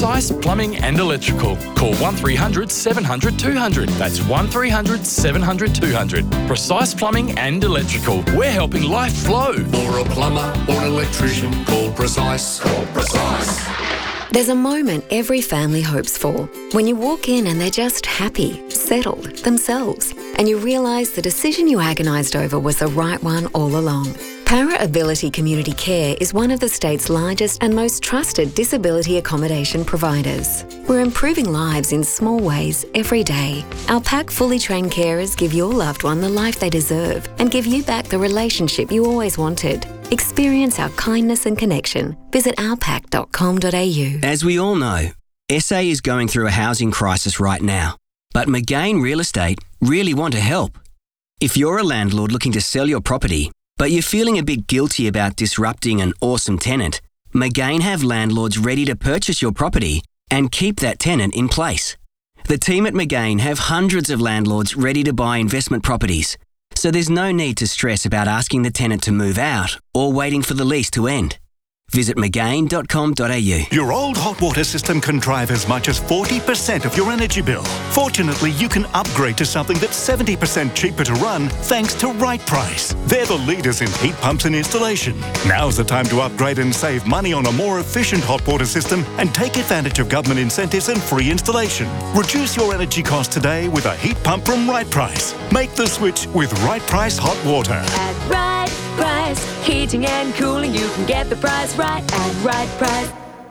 Precise Plumbing and Electrical. Call 1300 700 200. That's 1300 700 200. Precise Plumbing and Electrical. We're helping life flow. For a plumber or an electrician, call Precise. Call Precise. There's a moment every family hopes for. When you walk in and they're just happy, settled, themselves, and you realise the decision you agonised over was the right one all along. Para Ability Community Care is one of the state's largest and most trusted disability accommodation providers. We're improving lives in small ways every day. Our PAC fully trained carers give your loved one the life they deserve and give you back the relationship you always wanted. Experience our kindness and connection. Visit ourpac.com.au. As we all know, SA is going through a housing crisis right now, but McGain Real Estate really want to help. If you're a landlord looking to sell your property, but you're feeling a bit guilty about disrupting an awesome tenant, McGain have landlords ready to purchase your property and keep that tenant in place. The team at McGain have hundreds of landlords ready to buy investment properties, so there's no need to stress about asking the tenant to move out or waiting for the lease to end. Visit mcgain.com.au. Your old hot water system can drive as much as 40% of your energy bill. Fortunately, you can upgrade to something that's 70% cheaper to run thanks to Right Price. They're the leaders in heat pumps and installation. Now's the time to upgrade and save money on a more efficient hot water system and take advantage of government incentives and free installation. Reduce your energy costs today with a heat pump from Right Price. Make the switch with Right Price Hot Water. At Right Price, heating and cooling, you can get the price right at Right Price.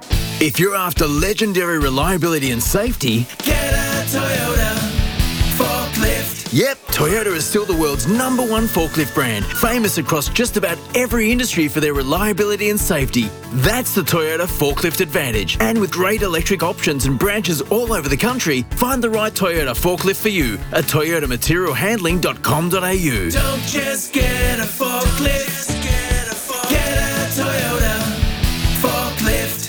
If you're after legendary reliability and safety, get a Toyota forklift. Yep, Toyota is still the world's #1 forklift brand, famous across just about every industry for their reliability and safety. That's the Toyota Forklift Advantage. And with great electric options and branches all over the country, find the right Toyota forklift for you at toyotamaterialhandling.com.au. Don't just get a forklift, get a Toyota forklift.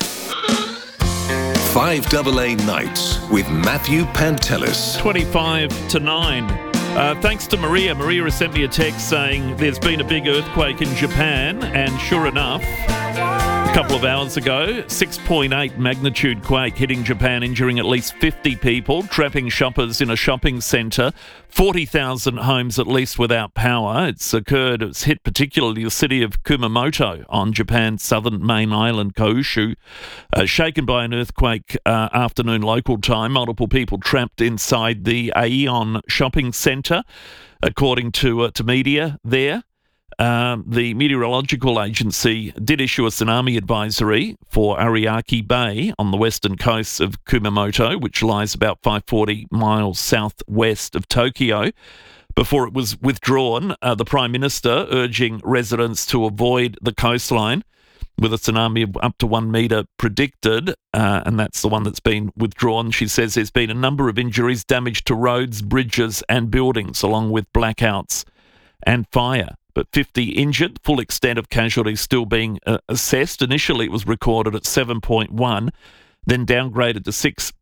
5AA Nights with Matthew Pantelis. 25 to 9. Thanks to Maria. Maria has sent me a text saying there's been a big earthquake in Japan, and sure enough, a couple of hours ago, 6.8 magnitude quake hitting Japan, injuring at least 50 people, trapping shoppers in a shopping centre, 40,000 homes at least without power. It's hit particularly the city of Kumamoto on Japan's southern main island, Kyushu. Shaken by an earthquake afternoon local time, multiple people trapped inside the Aeon shopping centre, according to media there. The meteorological agency did issue a tsunami advisory for Ariake Bay on the western coast of Kumamoto, which lies about 540 miles southwest of Tokyo, before it was withdrawn. The Prime Minister urging residents to avoid the coastline, with a tsunami of up to 1 metre predicted, and that's the one that's been withdrawn. She says there's been a number of injuries, damage to roads, bridges and buildings, along with blackouts and fire. But 50 injured, full extent of casualties still being assessed. Initially, it was recorded at 7.1, then downgraded to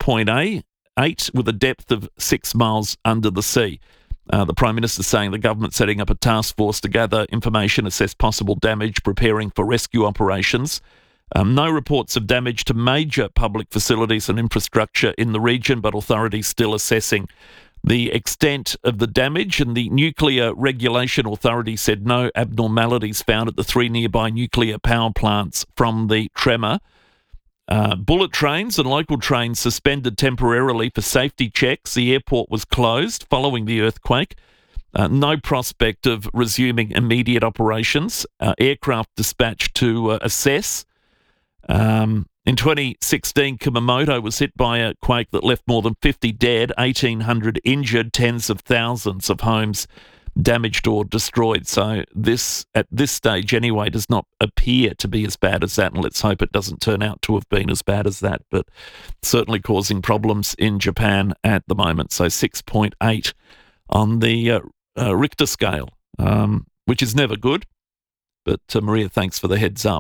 6.8 with a depth of 6 miles under the sea. The Prime Minister saying the government setting up a task force to gather information, assess possible damage, preparing for rescue operations. No reports of damage to major public facilities and infrastructure in the region, but authorities still assessing the extent of the damage, and the Nuclear Regulation Authority said no abnormalities found at the 3 nearby nuclear power plants from the tremor. Bullet trains and local trains suspended temporarily for safety checks. The airport was closed following the earthquake. No prospect of resuming immediate operations. Aircraft dispatched to assess. In 2016, Kumamoto was hit by a quake that left more than 50 dead, 1,800 injured, tens of thousands of homes damaged or destroyed. So this, at this stage anyway, does not appear to be as bad as that, and let's hope it doesn't turn out to have been as bad as that, but certainly causing problems in Japan at the moment. So 6.8 on the Richter scale, which is never good. But Maria, thanks for the heads up.